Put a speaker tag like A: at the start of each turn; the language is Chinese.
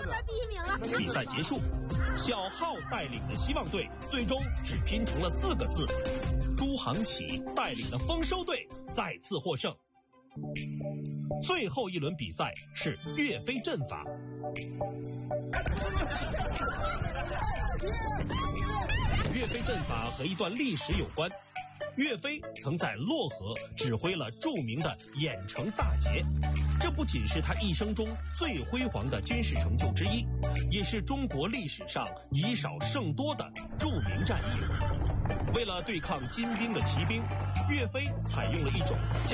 A: 得第1名了。
B: 比赛结束，小浩带领的希望队最终只拼成了4个字：朱航启带领的丰收队再次获胜。最后一轮比赛是岳飞阵法。岳飞阵法和一段历史有关。岳飞曾在漯河指挥了著名的郾城大捷，这不仅是他一生中最辉煌的军事成就之一，也是中国历史上以少胜多的著名战役。为了对抗金兵的骑兵，岳飞采用了一种将